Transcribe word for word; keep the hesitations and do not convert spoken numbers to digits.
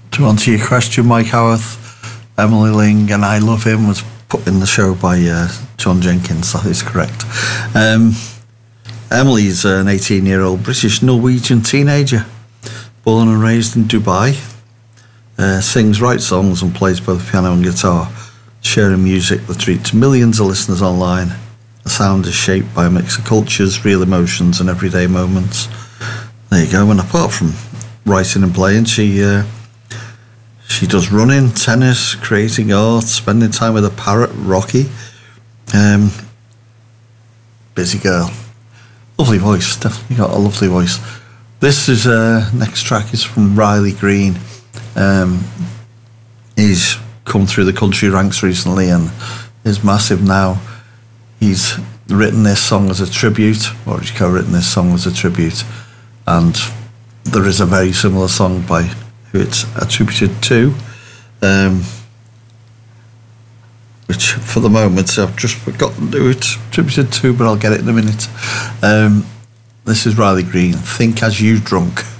To answer your question, Mike Howarth, Emily Ling and I Love Him was put in the show by uh, John Jenkins, that is correct. Um, Emily's an eighteen-year-old British-Norwegian teenager, born and raised in Dubai, uh, sings, writes songs and plays both piano and guitar, sharing music that reaches millions of listeners online. The sound is shaped by a mix of cultures, real emotions and everyday moments. There you go, and apart from writing and playing, she... Uh, She does running, tennis, creating art, spending time with a parrot, Rocky. Um, busy girl. Lovely voice, definitely got a lovely voice. This is, uh, next track is from Riley Green. Um, he's come through the country ranks recently and is massive now. He's written this song as a tribute, or he's co-written this song as a tribute. And there is a very similar song by who it's attributed to, um, which for the moment I've just forgotten who it's attributed to, but I'll get it in a minute. Um, this is Riley Green, Think As You Drunk.